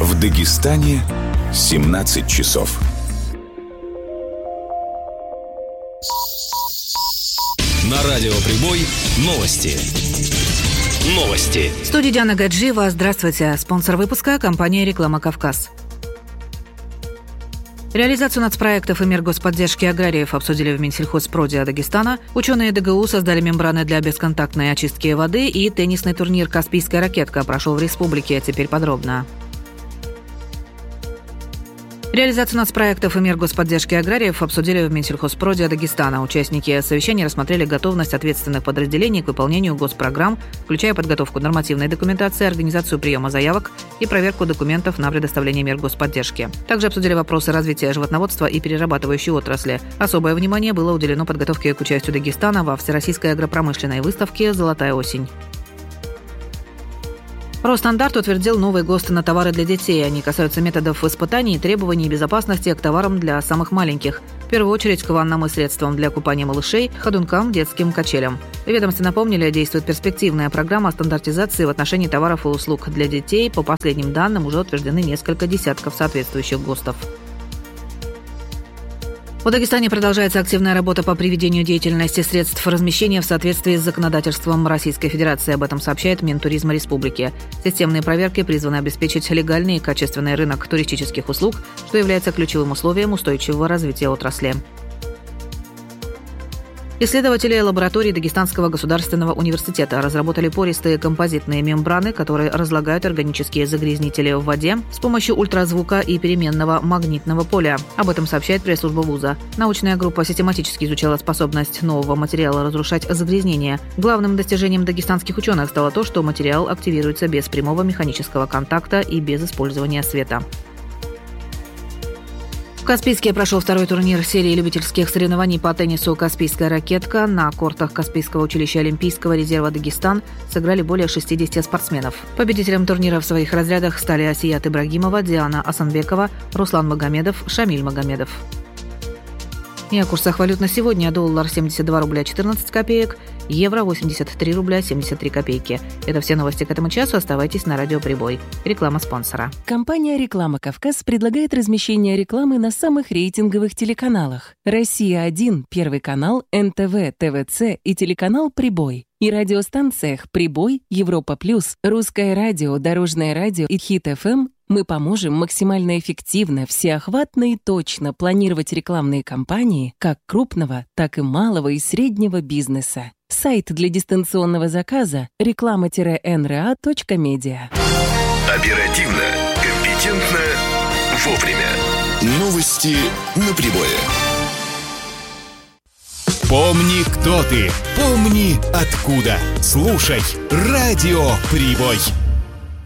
В Дагестане 17 часов. На радио Прибой новости. В студии Диана Гаджиева. Здравствуйте. Спонсор выпуска – компания «Реклама Кавказ». Реализацию нацпроектов и мер господдержки аграриев обсудили в Минсельхозпроде Дагестана. Ученые ДГУ создали мембраны для бесконтактной очистки воды, и теннисный турнир «Каспийская ракетка» прошел в республике. Теперь подробно. Реализацию нацпроектов и мер господдержки аграриев обсудили в Минсельхозпроде Дагестана. Участники совещания рассмотрели готовность ответственных подразделений к выполнению госпрограмм, включая подготовку нормативной документации, организацию приема заявок и проверку документов на предоставление мер господдержки. Также обсудили вопросы развития животноводства и перерабатывающей отрасли. Особое внимание было уделено подготовке к участию Дагестана во Всероссийской агропромышленной выставке «Золотая осень». Росстандарт утвердил новые ГОСТы на товары для детей. Они касаются методов испытаний и требований безопасности к товарам для самых маленьких. В первую очередь к ваннам и средствам для купания малышей, ходункам, детским качелям. В ведомстве напомнили, действует перспективная программа стандартизации в отношении товаров и услуг для детей. По последним данным, уже утверждены несколько десятков соответствующих ГОСТов. В Дагестане продолжается активная работа по приведению деятельности средств размещения в соответствии с законодательством Российской Федерации. Об этом сообщает Минтуризма Республики. Системные проверки призваны обеспечить легальный и качественный рынок туристических услуг, что является ключевым условием устойчивого развития отрасли. Исследователи лаборатории Дагестанского государственного университета разработали пористые композитные мембраны, которые разлагают органические загрязнители в воде с помощью ультразвука и переменного магнитного поля. Об этом сообщает пресс-служба вуза. Научная группа систематически изучала способность нового материала разрушать загрязнения. Главным достижением дагестанских ученых стало то, что материал активируется без прямого механического контакта и без использования света. В Каспийске прошел второй турнир серии любительских соревнований по теннису «Каспийская ракетка». На кортах Каспийского училища Олимпийского резерва «Дагестан» сыграли более 60 спортсменов. Победителем турнира в своих разрядах стали Асият Ибрагимова, Диана Асанбекова, Руслан Магомедов, Шамиль Магомедов. И о курсах валют на сегодня. Доллар 72 рубля 14 копеек, евро 83 рубля 73 копейки. Это все новости к этому часу. Оставайтесь на радио Прибой. Реклама спонсора. Компания «Реклама Кавказ» предлагает размещение рекламы на самых рейтинговых телеканалах: «Россия-1», Первый канал, НТВ, ТВЦ и телеканал «Прибой». И радиостанциях «Прибой», «Европа Плюс», «Русское радио», «Дорожное радио» и «Хит-ФМ». Мы поможем максимально эффективно, всеохватно и точно планировать рекламные кампании как крупного, так и малого и среднего бизнеса. Сайт для дистанционного заказа – реклама-nra.media. Оперативно, компетентно, вовремя. Новости на Прибое. Помни, кто ты. Помни, откуда. Слушай радио Прибой.